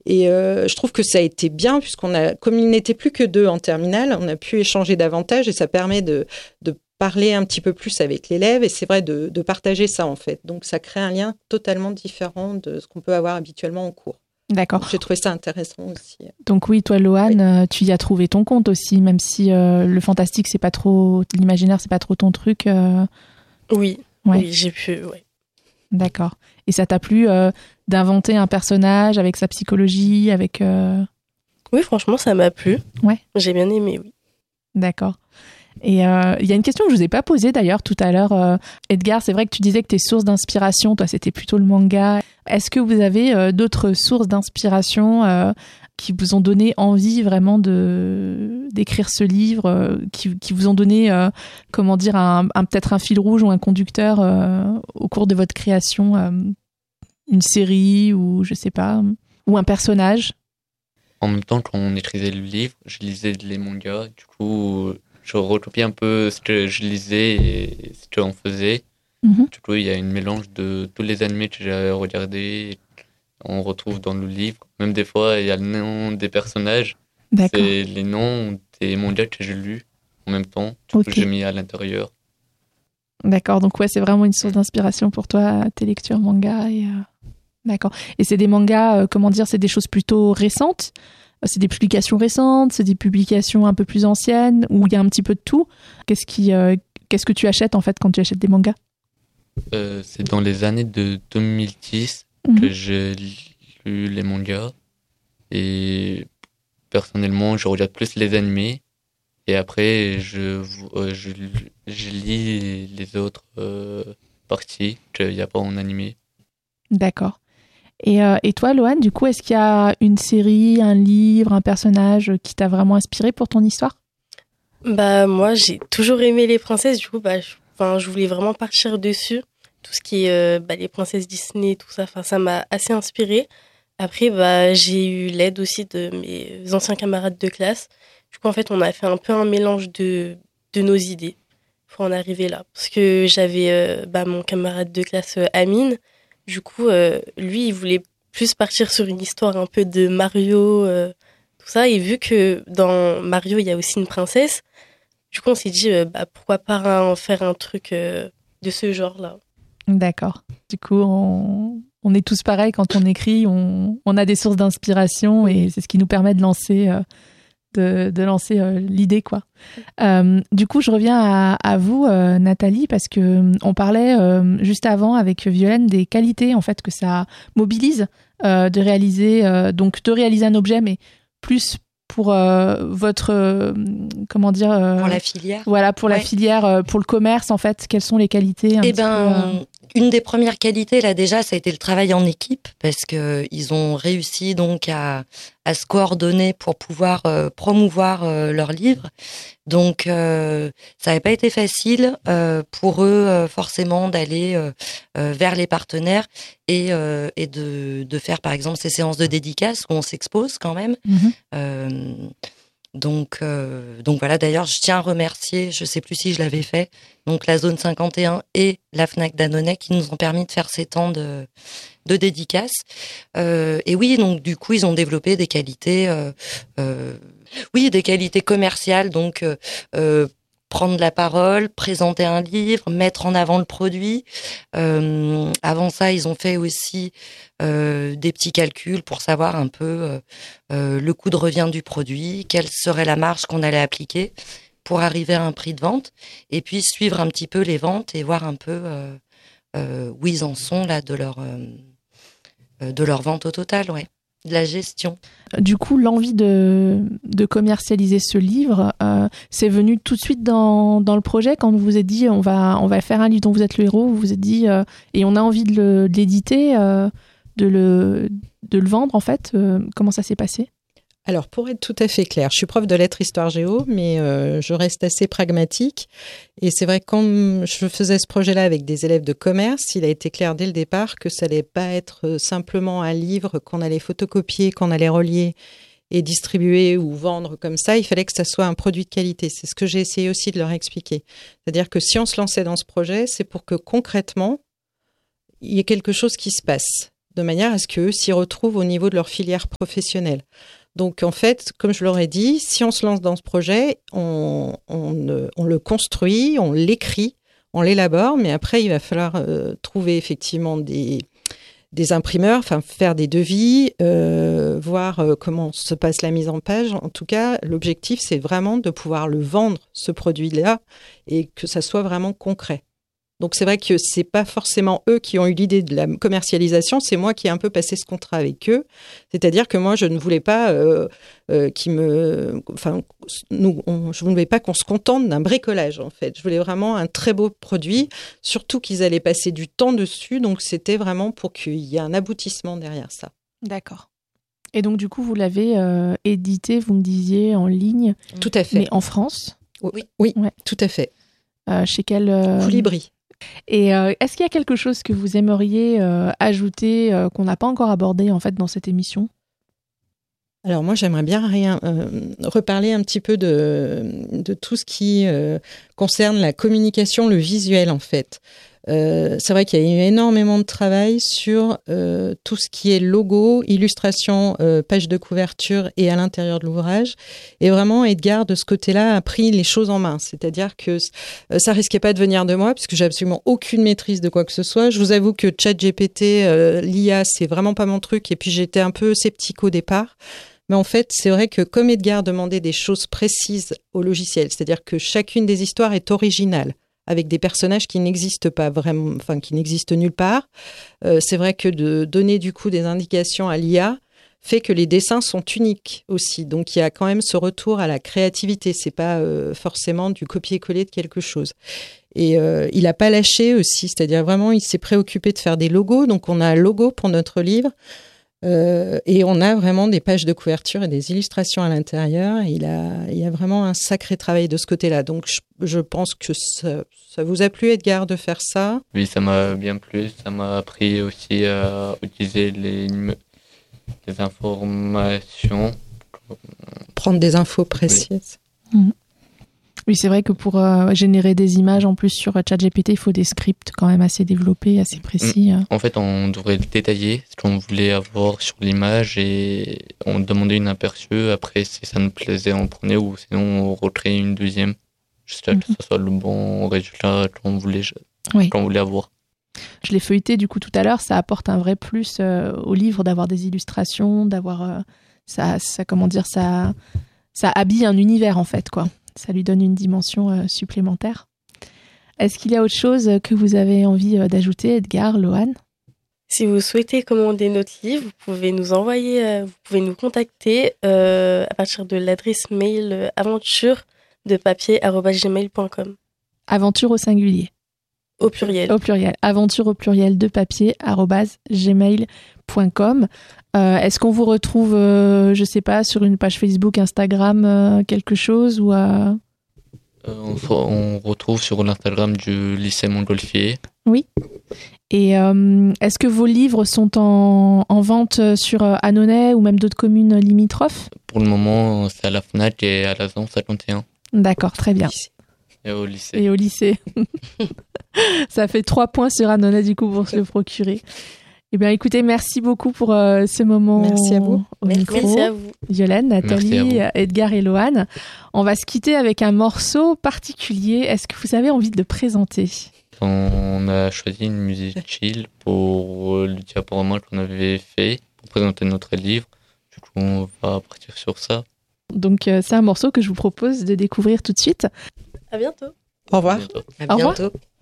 Et je trouve que ça a été bien, comme il n'était plus que 2 en terminale, on a pu échanger davantage et ça permet de parler un petit peu plus avec l'élève. Et c'est vrai de partager ça, en fait. Donc, ça crée un lien totalement différent de ce qu'on peut avoir habituellement en cours. D'accord. Donc, j'ai trouvé ça intéressant aussi. Donc oui, toi, Loane, tu y as trouvé ton compte aussi, même si le fantastique, c'est pas trop, l'imaginaire, c'est pas trop ton truc. Oui, ouais. Oui, j'ai pu, ouais. D'accord. Et ça t'a plu d'inventer un personnage avec sa psychologie, avec... Oui, franchement, ça m'a plu. Ouais. J'ai bien aimé, oui. D'accord. Et il y a une question que je vous ai pas posée d'ailleurs tout à l'heure. Edgar, c'est vrai que tu disais que tes sources d'inspiration, toi, c'était plutôt le manga. Est-ce que vous avez d'autres sources d'inspiration qui vous ont donné envie vraiment d'écrire ce livre, qui vous ont donné, peut-être un fil rouge ou un conducteur au cours de votre création, une série ou je sais pas, ou un personnage? En même temps, quand on écrivait le livre, je lisais les mangas. Du coup, je recopiais un peu ce que je lisais et ce qu'on faisait. Mm-hmm. Du coup, il y a un mélange de tous les animés que j'ai regardés. On retrouve dans le livre. Même des fois, il y a le nom des personnages. D'accord. C'est les noms des mangas que j'ai lus en même temps. Du coup, j'ai mis à l'intérieur. D'accord. Donc, ouais, c'est vraiment une source d'inspiration pour toi, tes lectures manga. D'accord. Et c'est des mangas, c'est des choses plutôt récentes? C'est des publications récentes? C'est des publications un peu plus anciennes? Où il y a un petit peu de tout? Qu'est-ce que tu achètes, en fait, quand tu achètes des mangas? C'est dans les années de 2010 que j'ai lu les mangas. Et personnellement, je regarde plus les animés. Et après, je lis les autres parties qu'il n'y a pas en animé. D'accord. Et toi, Loane, du coup, est-ce qu'il y a une série, un livre, un personnage qui t'a vraiment inspiré pour ton histoire? Moi, j'ai toujours aimé les princesses. Du coup, je voulais vraiment partir dessus. Tout ce qui est les princesses Disney, tout ça, ça m'a assez inspirée. Après, j'ai eu l'aide aussi de mes anciens camarades de classe. Du coup, en fait, on a fait un peu un mélange de nos idées pour en arriver là. Parce que j'avais mon camarade de classe, Amine. Du coup, lui, il voulait plus partir sur une histoire un peu de Mario, tout ça. Et vu que dans Mario, il y a aussi une princesse, du coup, on s'est dit, pourquoi pas en faire un truc de ce genre-là. D'accord. Du coup, on est tous pareils quand on écrit. On a des sources d'inspiration et c'est ce qui nous permet de lancer... de lancer l'idée, quoi. Du coup, je reviens à vous, Nathalie, parce que on parlait juste avant avec Violaine des qualités en fait que ça mobilise de réaliser un objet, mais plus pour votre pour la filière. Voilà, pour la filière, pour le commerce en fait. Quelles sont les qualités? Une des premières qualités là déjà, ça a été le travail en équipe parce que ils ont réussi donc à se coordonner pour pouvoir promouvoir leur livre. Donc ça n'avait pas été facile pour eux forcément d'aller vers les partenaires et de faire par exemple ces séances de dédicaces où on s'expose quand même. Donc voilà, d'ailleurs, je tiens à remercier, je sais plus si je l'avais fait, donc la zone 51 et la Fnac Dannonnet qui nous ont permis de faire ces temps de dédicaces. Et oui, donc du coup, ils ont développé des qualités, des qualités commerciales, donc prendre la parole, présenter un livre, mettre en avant le produit. Avant ça, ils ont fait aussi des petits calculs pour savoir un peu le coût de revient du produit, quelle serait la marge qu'on allait appliquer pour arriver à un prix de vente, et puis suivre un petit peu les ventes et voir un peu où ils en sont là de leur vente au total, ouais. De la gestion. Du coup, l'envie de commercialiser ce livre, c'est venu tout de suite dans le projet quand vous vous êtes dit on va faire un livre dont vous êtes le héros. Vous vous êtes dit et on a envie de l'éditer, de le vendre en fait. Comment ça s'est passé? Alors, pour être tout à fait clair, je suis prof de lettres histoire géo, mais je reste assez pragmatique. Et c'est vrai que quand je faisais ce projet-là avec des élèves de commerce, il a été clair dès le départ que ça allait pas être simplement un livre qu'on allait photocopier, qu'on allait relier et distribuer ou vendre comme ça. Il fallait que ça soit un produit de qualité. C'est ce que j'ai essayé aussi de leur expliquer. C'est-à-dire que si on se lançait dans ce projet, c'est pour que concrètement, il y ait quelque chose qui se passe. de manière à ce qu'eux s'y retrouvent au niveau de leur filière professionnelle. Donc, en fait, comme je leur ai dit, si on se lance dans ce projet, on le construit, on l'écrit, on l'élabore, mais après, il va falloir trouver effectivement des imprimeurs, enfin faire des devis, voir comment se passe la mise en page. En tout cas, l'objectif, c'est vraiment de pouvoir le vendre, ce produit-là, et que ça soit vraiment concret. Donc, c'est vrai que c'est pas forcément eux qui ont eu l'idée de la commercialisation, c'est moi qui ai un peu passé ce contrat avec eux. C'est-à-dire que moi, je ne voulais pas je ne voulais pas qu'on se contente d'un bricolage, en fait. Je voulais vraiment un très beau produit, surtout qu'ils allaient passer du temps dessus. Donc, c'était vraiment pour qu'il y ait un aboutissement derrière ça. D'accord. Et donc, du coup, vous l'avez édité, vous me disiez, en ligne. Tout à fait. Mais en France ? Oui, ouais. Tout à fait. Chez quel Colibri. Et est-ce qu'il y a quelque chose que vous aimeriez ajouter qu'on n'a pas encore abordé en fait dans cette émission ? Alors moi, j'aimerais bien reparler un petit peu de tout ce qui concerne la communication, le visuel en fait. C'est vrai qu'il y a eu énormément de travail sur tout ce qui est logo, illustration, page de couverture et à l'intérieur de l'ouvrage. Et vraiment, Edgar, de ce côté-là, a pris les choses en main. C'est-à-dire que ça risquait pas de venir de moi, puisque j'ai absolument aucune maîtrise de quoi que ce soit. Je vous avoue que ChatGPT, l'IA, c'est vraiment pas mon truc. Et puis, j'étais un peu sceptique au départ. Mais en fait, c'est vrai que comme Edgar demandait des choses précises au logiciel, c'est-à-dire que chacune des histoires est originale, avec des personnages qui n'existent pas vraiment, enfin qui n'existent nulle part. C'est vrai que de donner du coup des indications à l'IA fait que les dessins sont uniques aussi. Donc il y a quand même ce retour à la créativité. C'est pas forcément du copier-coller de quelque chose. Et il n'a pas lâché aussi, c'est-à-dire vraiment il s'est préoccupé de faire des logos. Donc on a un logo pour notre livre. Et on a vraiment des pages de couverture et des illustrations à l'intérieur. Il y a vraiment un sacré travail de ce côté-là. Donc, je pense que ça vous a plu, Edgar, de faire ça ? Oui, ça m'a bien plu. Ça m'a appris aussi à utiliser les informations. Prendre des infos précises. Oui. Oui, c'est vrai que pour générer des images en plus sur ChatGPT, il faut des scripts quand même assez développés, assez précis. En fait, on devrait détailler ce qu'on voulait avoir sur l'image et on demandait une aperçu. Après, si ça nous plaisait, on prenait ou sinon on recréait une deuxième. Juste que ce soit le bon résultat qu'on voulait avoir. Je l'ai feuilleté du coup tout à l'heure, ça apporte un vrai plus au livre d'avoir des illustrations, d'avoir ça habille un univers en fait quoi. Ça lui donne une dimension supplémentaire. Est-ce qu'il y a autre chose que vous avez envie d'ajouter, Edgar, Loane ? Si vous souhaitez commander notre livre, vous pouvez nous contacter à partir de l'adresse mail aventuredepapier@gmail.com. Aventure au singulier. Au pluriel. Au pluriel. Aventure au pluriel de papier@gmail.com. Est-ce qu'on vous retrouve, je sais pas, sur une page Facebook, Instagram, quelque chose ou on retrouve sur l'Instagram du lycée Montgolfier. Oui. Et est-ce que vos livres sont en vente sur Annonay ou même d'autres communes limitrophes ? Pour le moment, c'est à la Fnac et à la Zan 51. D'accord, très bien. Et au lycée. Et au lycée. Ça fait 3 points sur Annonay du coup pour se le procurer. Eh bien, écoutez, merci beaucoup pour ce moment. Merci à vous. Merci à vous. Yolène, Nathalie, Edgar et Loane. On va se quitter avec un morceau particulier. Est-ce que vous avez envie de le présenter ? On a choisi une musique chill pour le diaporama qu'on avait fait pour présenter notre livre. Du coup, on va partir sur ça. Donc, c'est un morceau que je vous propose de découvrir tout de suite. À bientôt. Au revoir. À bientôt. Au revoir.